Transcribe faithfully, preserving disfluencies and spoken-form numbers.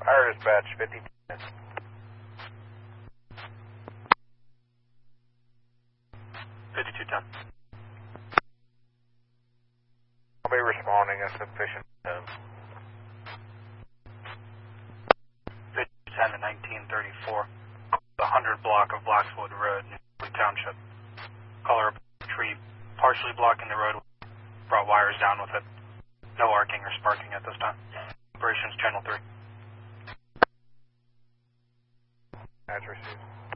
Fire dispatch, fifty minutes. fifty-two ten. I'll be responding as sufficient. fifty-two ten to nineteen thirty-four. The one hundred block of Blackswood Road, Newbury Township. Color of tree partially blocking the road. Brought wires down with it. No arcing or sparking at this time. Operations Channel three. That's received.